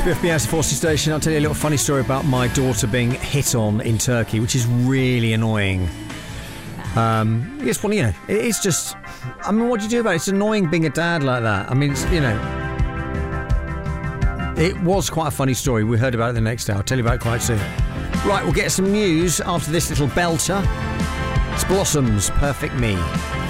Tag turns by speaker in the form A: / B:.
A: BFBS Forces Station. I'll tell you a little funny story about my daughter being hit on in Turkey, which is really annoying. It's funny, you know. It's just, I mean, what do you do about it? It's annoying being a dad like that. I mean, it's, you know, it was quite a funny story. We heard about it the next day. I'll tell you about it quite soon. Right, we'll get some news after this little belter. It's Blossoms, Perfect Me.